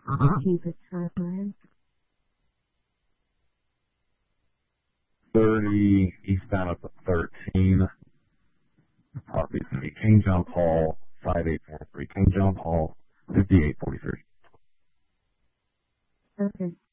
Keep it separate. 30 eastbound up to 13. Property is going to be King John Paul, 5843. King John Paul, 5843. Okay.